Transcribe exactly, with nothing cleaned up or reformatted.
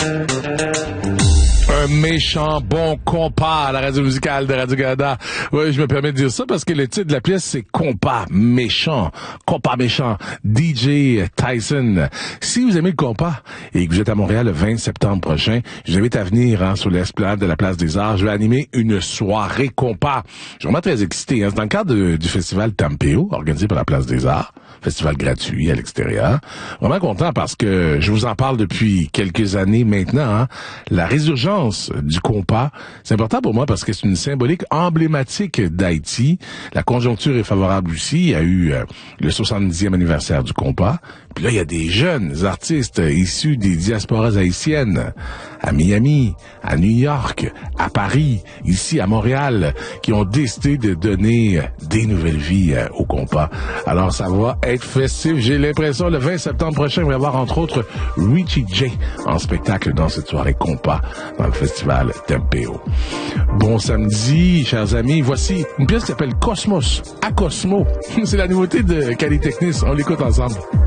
Un méchant bon compas à la radio musicale de Radio-Canada. Oui, je me permets de dire ça parce que le titre de la pièce, c'est Compas méchant. Compas méchant. D J Tyson. Si vous aimez le compas et que vous êtes à Montréal le vingt septembre prochain, je vous invite à venir hein, sur l'esplanade de la Place des Arts. Je vais animer une soirée compas. Je suis vraiment très excité. Hein. C'est dans le cadre de, du festival Tampeo, organisé par la Place des Arts. Festival gratuit à l'extérieur. Vraiment content parce que je vous en parle depuis quelques années maintenant. Hein. La résurgence du compas, c'est important pour moi parce que c'est une symbolique emblématique d'Haïti. La conjoncture est favorable aussi. Il y a eu euh, le soixante-dixième anniversaire du compas. Puis là, il y a des jeunes artistes issus des diasporas haïtiennes à Miami, à New York, à Paris, ici à Montréal, qui ont décidé de donner des nouvelles vies euh, au compas. Alors, ça va être festif. J'ai l'impression, le vingt septembre prochain, on va y avoir entre autres Richie J en spectacle dans cette soirée compas dans le festival Tampeo. Bon samedi, chers amis. Voici une pièce qui s'appelle Cosmos, à Cosmo. C'est la nouveauté de Cali Technis. On l'écoute ensemble.